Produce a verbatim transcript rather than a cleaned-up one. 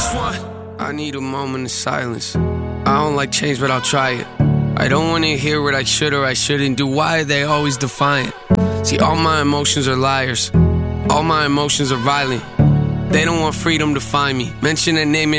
one. I need a moment of silence. I don't like change, but I'll try it. I don't wanna hear what I should or I shouldn't do. Why are they always defiant? See, all my emotions are liars. All my emotions are violent. They don't want freedom to find me. Mention a name and